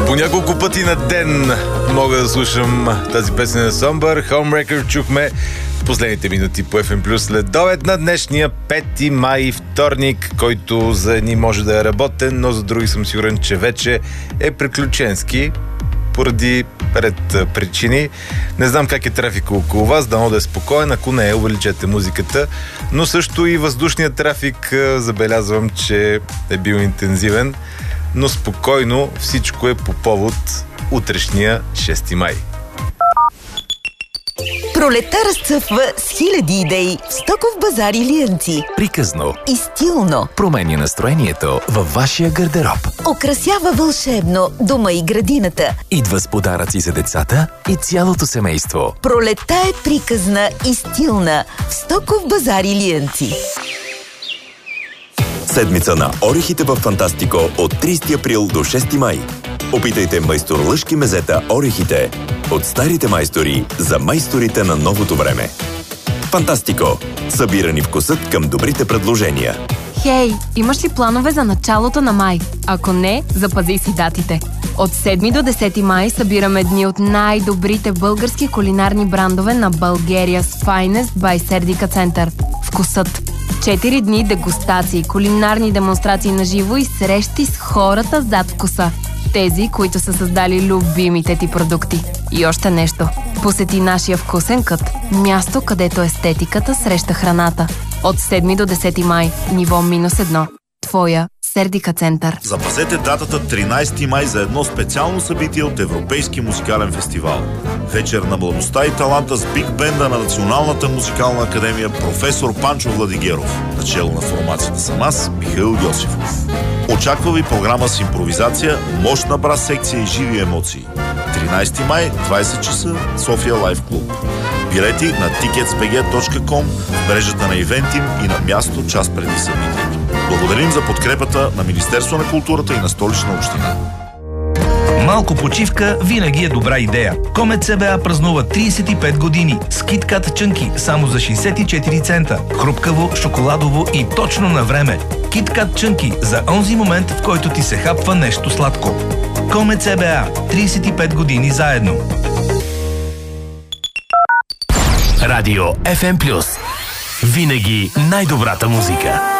По няколко пъти на ден мога да слушам тази песен на Somber. Homewrecker чухме в последните минути по FM+. След обед на днешния 5 май, вторник, който за едни може да е работен, но за други съм сигурен, че вече е приключенски поради ред причини. Не знам как е трафика около вас, дано да е спокоен, ако не е, увеличете музиката. Но също и въздушният трафик забелязвам, че е бил интензивен, но спокойно всичко е по повод утрешния 6 май. Пролетта разцъфва с хиляди идеи в Стоков базар Илиянци. Приказно И стилно. променя настроението във вашия гардероб. Украсява вълшебно дома и градината. Идва с подаръци за децата и цялото семейство. Пролетта е приказна и стилна в Стоков базар Илиянци. Седмица на орехите в Фантастико от 30 април до 6 май. Опитайте майстор лъжки мезета орехите от старите майстори за майсторите на новото време. Фантастико. Събирани вкусът към добрите предложения. Хей, имаш ли планове за началото на май? Ако не, запази си датите. От 7 до 10 май събираме дни от най-добрите български кулинарни брандове на Bulgaria's Finest by Serdica Center. Вкусът. 4 дни дегустации, кулинарни демонстрации на живо и срещи с хората зад вкуса. Тези, които са създали любимите ти продукти. И още нещо. Посети нашия вкусен кът. Място, където естетиката среща храната. От 7 до 10 май. Ниво -1. Твоя Сердика Център. Запазете датата 13 май за едно специално събитие от Европейски музикален фестивал. Вечер на младостта и таланта с биг бенда на Националната музикална академия професор Панчо Владигеров. Начело на формацията съм аз, Михаил Йосифов. Очаква ви програма с импровизация, мощна брас секция и живи емоции. 13 май, 20 часа, София Лайф Клуб. Билети на ticketsbg.com, в мрежата на Ивентим и на място час преди събитието. Благодарим за подкрепата на Министерство на културата и на Столична община. Малко почивка винаги е добра идея. Комет ЦБА празнува 35 години с KitKat чънки само за 64 цента. Хрупкаво, шоколадово и точно на време. KitKat чънки за онзи момент, в който ти се хапва нещо сладко. Комет ЦБА. 35 години заедно. Радио FM+. Винаги най-добрата музика.